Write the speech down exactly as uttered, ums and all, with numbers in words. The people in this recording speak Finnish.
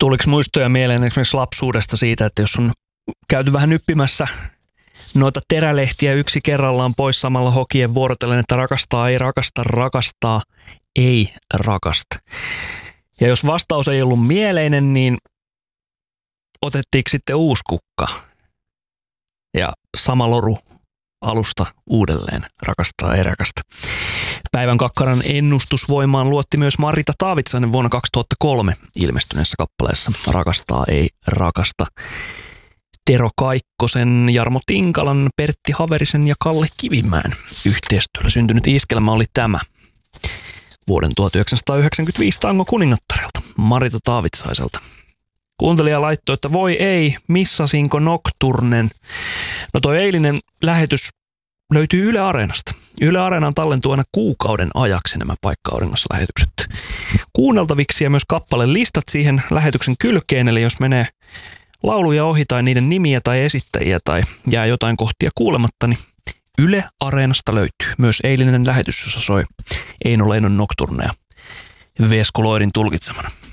Tuliko muistoja mieleen esimerkiksi lapsuudesta siitä, että jos on käyty vähän nyppimässä noita terälehtiä yksi kerrallaan pois samalla hokien vuorotellen, että rakastaa, ei rakasta, rakastaa, ei rakasta. Ja jos vastaus ei ollut mieleinen, niin otettiinko sitten uusi kukka ja sama loru alusta uudelleen, rakastaa, ei rakasta. Päivän kakkaran ennustusvoimaan luotti myös Marita Taavitsainen vuonna kaksituhattakolme ilmestyneessä kappaleessa Rakastaa, ei rakasta. Tero Kaikkosen, Jarmo Tinkalan, Pertti Haverisen ja Kalle Kivimäen yhteistyöllä syntynyt iskelmä oli tämä. Vuoden tuhatyhdeksänsataayhdeksänkymmentäviisi tango kuningattarilta, Marita Taavitsaiselta. Kuuntelija laittoi, että voi ei, missasinko Nocturnen. No toi eilinen lähetys löytyy Yle Areenasta. Yle Areenaan tallentuu aina kuukauden ajaksi nämä Paikka-auringossa lähetykset. Kuunneltaviksi ja myös kappaleen listat siihen lähetyksen kylkeen, eli jos menee lauluja ohi tai niiden nimiä tai esittäjiä tai jää jotain kohtia kuulematta, niin Yle Areenasta löytyy. Myös eilinen lähetys, jossa soi Eino Leinon Nocturneja Vesko Loirin tulkitsemana.